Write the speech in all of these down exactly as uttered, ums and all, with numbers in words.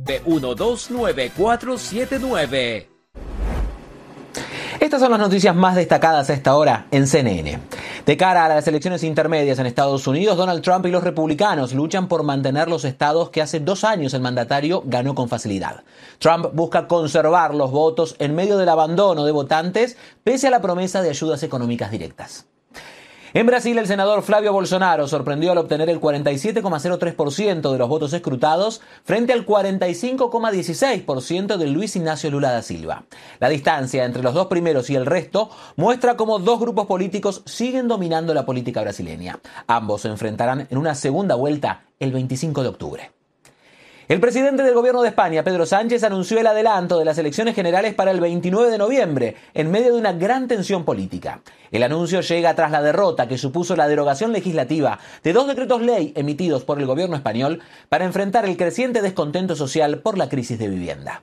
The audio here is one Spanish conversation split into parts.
uno dos nueve cuatro siete nueve. Estas son las noticias más destacadas a esta hora en C N N. De cara a las elecciones intermedias en Estados Unidos, Donald Trump y los republicanos luchan por mantener los estados que hace dos años el mandatario ganó con facilidad. Trump busca conservar los votos en medio del abandono de votantes, pese a la promesa de ayudas económicas directas. En Brasil, el senador Flavio Bolsonaro sorprendió al obtener el cuarenta y siete coma cero tres por ciento de los votos escrutados frente al cuarenta y cinco coma dieciséis por ciento de Luis Ignacio Lula da Silva. La distancia entre los dos primeros y el resto muestra cómo dos grupos políticos siguen dominando la política brasileña. Ambos se enfrentarán en una segunda vuelta el veinticinco de octubre. El presidente del gobierno de España, Pedro Sánchez, anunció el adelanto de las elecciones generales para el veintinueve de noviembre, en medio de una gran tensión política. El anuncio llega tras la derrota que supuso la derogación legislativa de dos decretos ley emitidos por el gobierno español para enfrentar el creciente descontento social por la crisis de vivienda.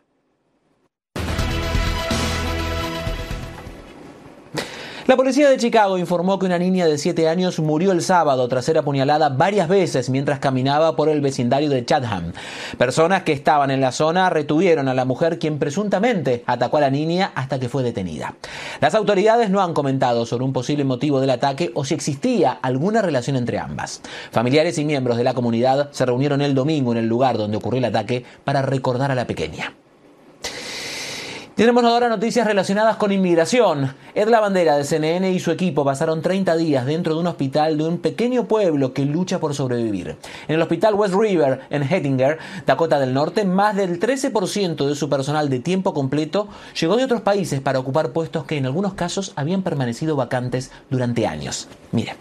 La policía de Chicago informó que una niña de siete años murió el sábado tras ser apuñalada varias veces mientras caminaba por el vecindario de Chatham. Personas que estaban en la zona retuvieron a la mujer, quien presuntamente atacó a la niña hasta que fue detenida. Las autoridades no han comentado sobre un posible motivo del ataque o si existía alguna relación entre ambas. Familiares y miembros de la comunidad se reunieron el domingo en el lugar donde ocurrió el ataque para recordar a la pequeña. Tenemos ahora noticias relacionadas con inmigración. Ed Lavandera de C N N y su equipo pasaron treinta días dentro de un hospital de un pequeño pueblo que lucha por sobrevivir. En el hospital West River, en Hettinger, Dakota del Norte, más del trece por ciento de su personal de tiempo completo llegó de otros países para ocupar puestos que en algunos casos habían permanecido vacantes durante años. Mire.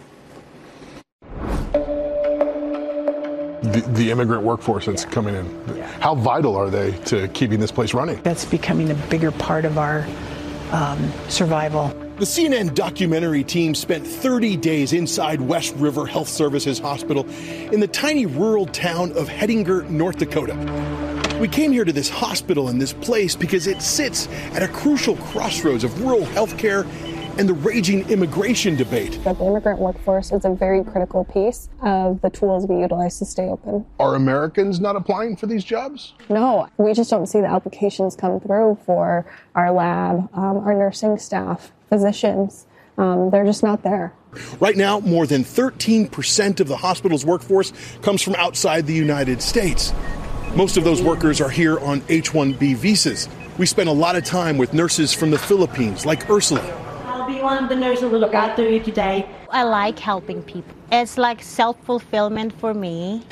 The, the immigrant workforce that's coming in. How vital are they to keeping this place running? That's becoming a bigger part of our um, survival. The C N N documentary team spent thirty days inside West River Health Services Hospital in the tiny rural town of Hettinger, North Dakota. We came here to this hospital and this place because it sits at a crucial crossroads of rural healthcare and the raging immigration debate. The immigrant workforce is a very critical piece of the tools we utilize to stay open. Are Americans not applying for these jobs? No, we just don't see the applications come through for our lab, um, our nursing staff, physicians. Um, they're just not there. Right now, more than thirteen percent of the hospital's workforce comes from outside the United States. Most of those workers are here on H one B visas. We spent a lot of time with nurses from the Philippines, like Ursula. I'll be one of the nurses who look after you today. I like helping people. It's like self-fulfillment for me.